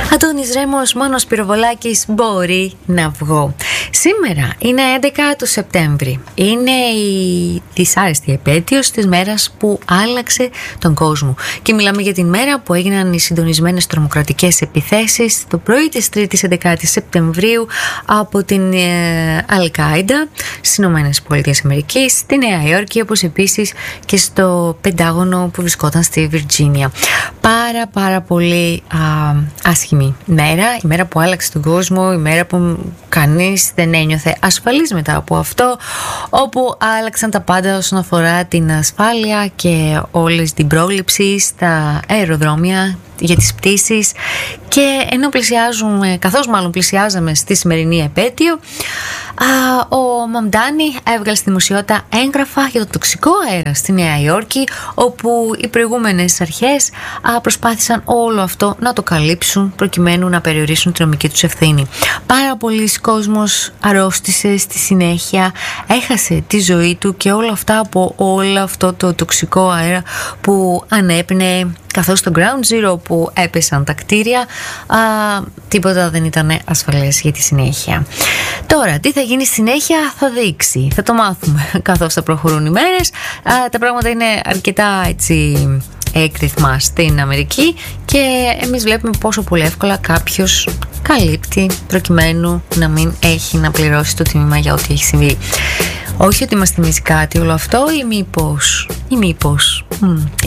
Αντώνης Ρέμος, Μάνος Πυροβολάκης, μπορεί να βγω. Σήμερα είναι 11 του Σεπτέμβρη. Είναι η δυσάρεστη επέτειος της μέρας που άλλαξε τον κόσμο. Και μιλάμε για την μέρα που έγιναν οι συντονισμένες τρομοκρατικές επιθέσεις το πρωί της 3ης 11 Σεπτεμβρίου από την Αλ-Κάιντα στις Ηνωμένες Πολιτείες Αμερικής, στη Νέα Υόρκη, όπως επίσης και στο Πεντάγωνο που βρισκόταν στη Βιρτζίνια. Πάρα πολύ άσχημη μέρα, η μέρα που άλλαξε τον κόσμο, η μέρα που κανείς δεν ένιωθε ασφαλής μετά από αυτό, όπου άλλαξαν τα πάντα όσον αφορά την ασφάλεια και όλη την πρόληψη στα αεροδρόμια για τις πτήσεις. Και ενώ καθώς πλησιάζαμε στη σημερινή επέτειο, ο Μαμντάνι έβγαλε στη δημοσιότητα έγγραφα για το τοξικό αέρα στη Νέα Υόρκη, όπου οι προηγούμενες αρχές προσπάθησαν όλο αυτό να το καλύψουν προκειμένου να περιορίσουν την νομική τους ευθύνη. Πάρα πολλοί κόσμος αρρώστησε στη συνέχεια, έχασε τη ζωή του και όλα αυτά από όλο αυτό το τοξικό αέρα που ανέπνεε, καθώς στο Ground Zero που έπεσαν τα κτίρια τίποτα δεν ήταν ασφαλές για τη συνέχεια. Τώρα, τι θα γίνει στη συνέχεια θα δείξει, θα το μάθουμε καθώς θα προχωρούν οι μέρες. Τα πράγματα είναι αρκετά έτσι έκρηθμα στην Αμερική και εμείς βλέπουμε πόσο πολύ εύκολα κάποιος καλύπτει προκειμένου να μην έχει να πληρώσει το τίμημα για ό,τι έχει συμβεί. Όχι ότι μας θυμίζει κάτι όλο αυτό ή μήπως